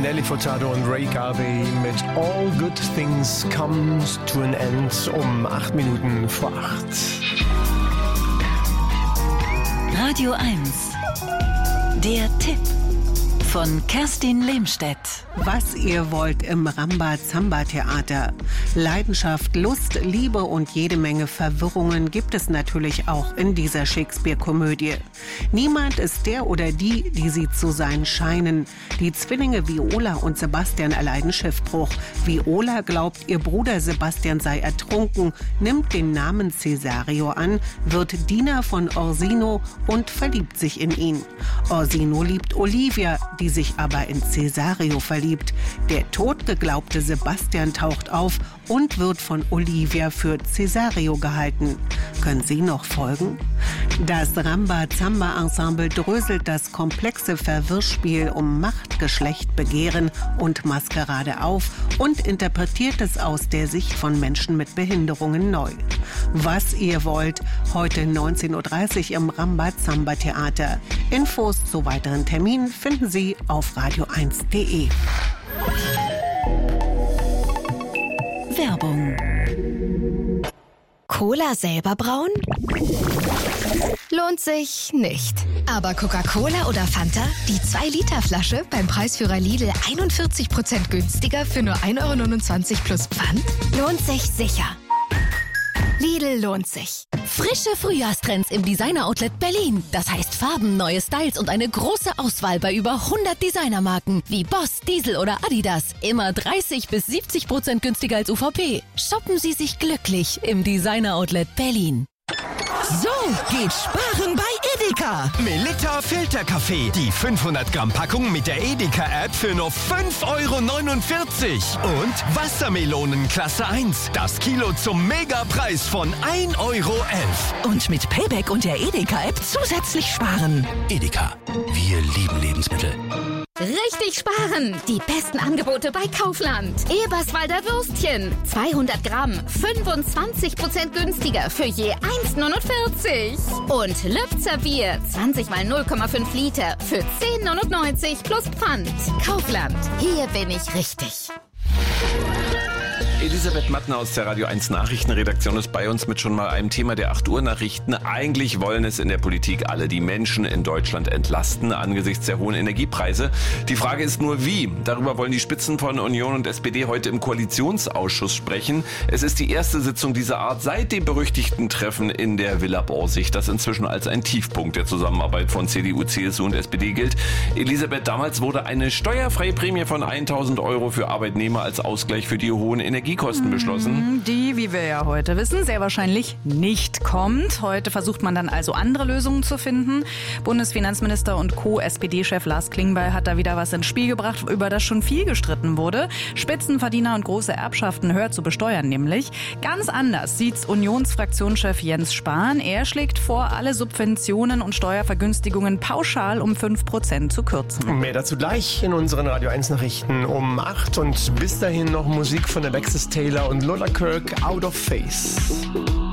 Nelly Furtado und Ray Garvey mit All Good Things Comes to an End um 8 Minuten vor 8. Radio 1. Der Tipp von Kerstin Lehmstedt. Was ihr wollt im Rambazamba-Theater. Leidenschaft, Lust, Liebe und jede Menge Verwirrungen gibt es natürlich auch in dieser Shakespeare-Komödie. Niemand ist der oder die sie zu sein scheinen. Die Zwillinge Viola und Sebastian erleiden Schiffbruch. Viola glaubt, ihr Bruder Sebastian sei ertrunken, nimmt den Namen Cesario an, wird Diener von Orsino und verliebt sich in ihn. Orsino liebt Olivia, die sich aber in Cesario verliebt. Der totgeglaubte Sebastian taucht auf und wird von Olivia für Cesario gehalten. Können Sie noch folgen? Das Rambazamba-Ensemble dröselt das komplexe Verwirrspiel um Macht, Geschlecht, Begehren und Maskerade auf und interpretiert es aus der Sicht von Menschen mit Behinderungen neu. Was ihr wollt, heute 19.30 Uhr im Rambazamba-Theater. Infos zu weiteren Terminen finden Sie auf radio1.de. Werbung. Cola selber brauen? Lohnt sich nicht. Aber Coca-Cola oder Fanta? Die 2-Liter-Flasche beim Preisführer Lidl 41% günstiger für nur 1,29 € plus Pfand? Lohnt sich sicher. Lidl lohnt sich. Frische Frühjahrstrends im Designer-Outlet Berlin. Das heißt Farben, neue Styles und eine große Auswahl bei über 100 Designermarken wie Boss, Diesel oder Adidas. Immer 30-70% günstiger als UVP. Shoppen Sie sich glücklich im Designer-Outlet Berlin. So geht Sparen bei Edeka. Melitta Filterkaffee. Die 500 Gramm Packung mit der Edeka-App für nur 5,49 €. Und Wassermelonen Klasse 1. Das Kilo zum Megapreis von 1,11 €. Und mit Payback und der Edeka-App zusätzlich sparen. Edeka. Wir lieben Lebensmittel. Richtig sparen! Die besten Angebote bei Kaufland. Eberswalder Würstchen. 200 Gramm. 25% günstiger für je 1,49 €. Und Lübzer Bier. 20 mal 0,5 Liter für 10,99 € plus Pfand. Kaufland. Hier bin ich richtig. Elisabeth Mattner aus der Radio 1 Nachrichtenredaktion ist bei uns mit schon mal einem Thema der 8 Uhr Nachrichten. Eigentlich wollen es in der Politik alle die Menschen in Deutschland entlasten angesichts der hohen Energiepreise. Die Frage ist nur wie. Darüber wollen die Spitzen von Union und SPD heute im Koalitionsausschuss sprechen. Es ist die erste Sitzung dieser Art seit dem berüchtigten Treffen in der Villa Borsig, das inzwischen als ein Tiefpunkt der Zusammenarbeit von CDU, CSU und SPD gilt. Elisabeth, damals wurde eine steuerfreie Prämie von 1.000 € für Arbeitnehmer als Ausgleich für die hohen Energiekosten beschlossen. Die, wie wir ja heute wissen, sehr wahrscheinlich nicht kommt. Heute versucht man dann also andere Lösungen zu finden. Bundesfinanzminister und Co-SPD-Chef Lars Klingbeil hat da wieder was ins Spiel gebracht, über das schon viel gestritten wurde. Spitzenverdiener und große Erbschaften höher zu besteuern nämlich. Ganz anders sieht's Unionsfraktionschef Jens Spahn. Er schlägt vor, alle Subventionen und Steuervergünstigungen pauschal um 5% zu kürzen. Mehr dazu gleich in unseren Radio 1 Nachrichten um 8 und bis dahin noch Musik von Alexis Taylor und Lola Kirk, Out of Face.